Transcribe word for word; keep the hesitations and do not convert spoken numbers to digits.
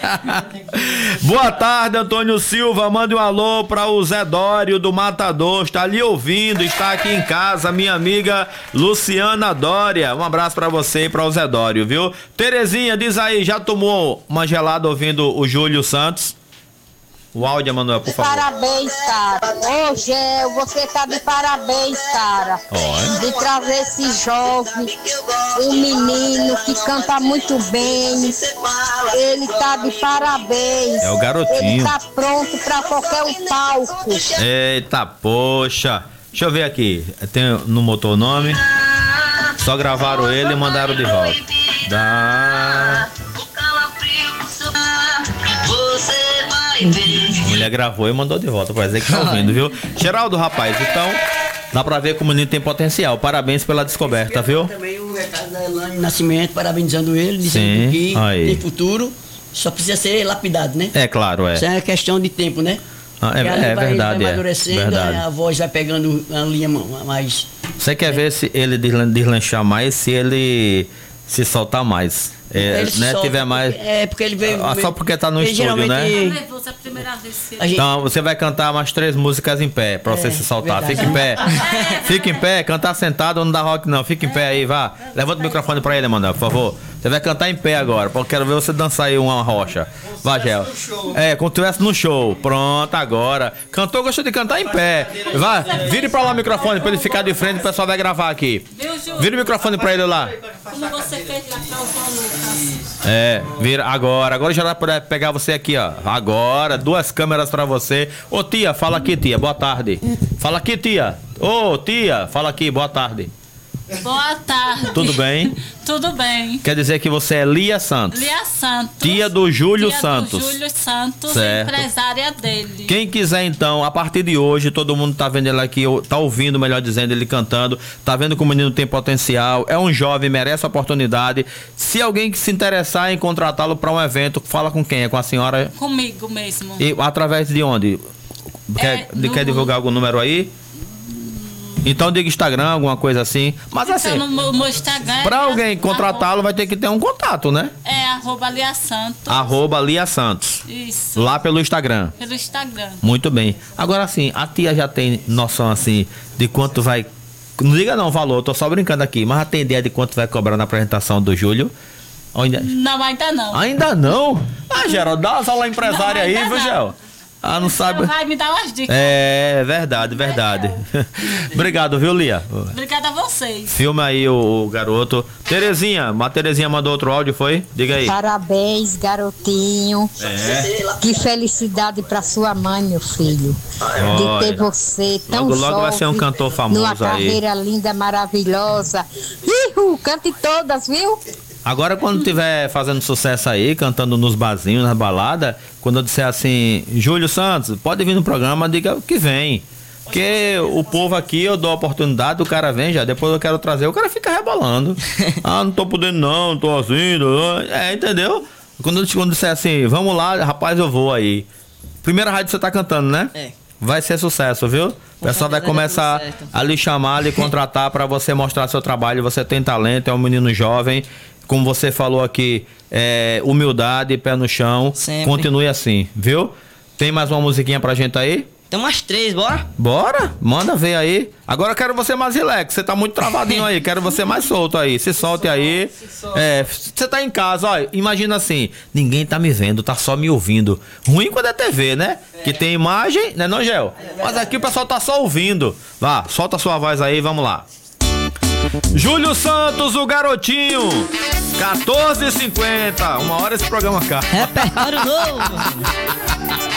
Boa tarde, Antônio Silva. Mande um alô para o Zé Dório do Matador. Está ali ouvindo, está aqui em casa, minha amiga Luciana Dória. Um abraço para você e para o Zé Dório, viu? Terezinha, diz aí, já tomou uma gelada ouvindo o Júlio Santos? O áudio, Manuel, por favor. Parabéns, cara. Ô, Gel, você tá de parabéns, cara. Olha. De trazer esse jovem, um menino que canta muito bem. Ele tá de parabéns. É o garotinho. Ele tá pronto pra qualquer um palco. Eita, poxa. Deixa eu ver aqui. Tem no motor o nome. Só gravaram ele e mandaram de volta. Dá... A mulher gravou e mandou de volta, parece dizer que tá ouvindo, viu? Geraldo, rapaz, então dá pra ver que o menino tem potencial. Parabéns pela descoberta, viu? Também o recado da Elane Nascimento, parabenizando ele, dizendo Sim, que aí. tem futuro, só precisa ser lapidado, né? É claro, é. Isso é questão de tempo, né? Ah, é, Porque ali é vai, verdade, vai é. amadurecendo, Verdade. a voz vai pegando a linha mais... Você quer ver se ele deslan- deslanchar mais, se ele se soltar mais? É, Ele né, solta, tiver mais. É, porque ele veio... Ah, só porque tá no ele estúdio, né? geralmente- Você é a primeira vez que A gente- Então você vai cantar umas três músicas em pé pra você É, se soltar. verdade. Fica em pé. Fica em pé, cantar sentado não dá rock não. Fica em pé aí, vá. Levanta o microfone pra ele, Manuel, por favor. Você vai cantar em pé agora, porque eu quero ver você dançar aí uma rocha. Vá, Gel. É, como tivesse no show. Pronto, agora. Cantor gosta de cantar em pé. Vá, vire pra lá o microfone pra ele ficar de frente, o pessoal vai gravar aqui. Vira o microfone pra ele lá. Como você fez lá pra o João Lucas. É, vira agora. Agora já vai poder pegar você aqui, ó. Agora, duas câmeras pra você. Ô, tia, fala aqui, tia. Boa tarde. Fala aqui, tia. Ô, tia, fala aqui. Boa tarde. Boa tarde. Tudo bem? Tudo bem. Quer dizer que você é Lia Santos. Lia Santos. Tia do Júlio tia Santos. do Júlio Santos, Certo. empresária dele. Quem quiser, então, a partir de hoje, todo mundo tá vendo ele aqui, tá ouvindo, melhor dizendo, ele cantando, tá vendo que o menino tem potencial, é um jovem, merece a oportunidade. Se alguém que se interessar em contratá-lo para um evento, fala com quem? É com a senhora? Comigo mesmo. E através de onde? Quer, É, do- quer divulgar algum número aí? Então diga Instagram, alguma coisa assim. Mas assim, Então, no meu, meu Instagram. para é alguém contratá-lo, vai ter que ter um contato, né? É arroba Lia Santos. Arroba Lia Santos. Isso. Lá pelo Instagram. Pelo Instagram. Muito bem. Agora assim, a tia já tem noção assim de quanto vai. Não diga não valor, tô só brincando aqui, mas já tem ideia de quanto vai cobrar na apresentação do Júlio? Ainda, Não, ainda não. ainda não? Ah, Geraldo, dá umas aulas empresária Não, aí, ainda viu, não. Gel? Ah, não sabe. Vai me dar umas dicas. É, verdade, verdade. Obrigado, viu, Lia? Obrigada a vocês. Filma aí o, o garoto. Terezinha, a Terezinha mandou outro áudio, foi? Diga aí. Parabéns, garotinho. É. Que felicidade pra sua mãe, meu filho. De ter você tão Logo, logo vai ser um jovem, cantor famoso numa aí. carreira linda, maravilhosa. Ihu, cante todas, viu? Agora, quando tiver fazendo sucesso aí, cantando nos barzinhos, nas baladas, quando eu disser assim, Júlio Santos, pode vir no programa, diga que vem. Porque o povo aqui, eu dou a oportunidade, o cara vem já, depois eu quero trazer, o cara fica rebolando. Ah, não tô podendo não, não tô assim. Não. É, entendeu? Quando eu quando disser assim, vamos lá, rapaz, eu vou aí. Primeira rádio que você tá cantando, né? É. Vai ser sucesso, viu? O pessoal vai começar a lhe chamar, lhe contratar para você mostrar seu trabalho. Você tem talento, é um menino jovem. Como você falou aqui, é, humildade, pé no chão. Sempre. Continue assim, viu? Tem mais uma musiquinha pra gente aí? Tem umas três, bora? Bora, manda ver aí. Agora eu quero você mais relax, você tá muito travadinho aí, quero você mais solto aí. Se solte aí. É, você tá em casa, ó, imagina assim, ninguém tá me vendo, tá só me ouvindo. Ruim quando é T V, né? Que tem imagem, né, não, Gel? Mas aqui o pessoal tá só ouvindo. Vá, solta a sua voz aí, vamos lá. Júlio Santos, o garotinho, quatorze e cinquenta. Uma hora esse programa acaba. Repertório novo.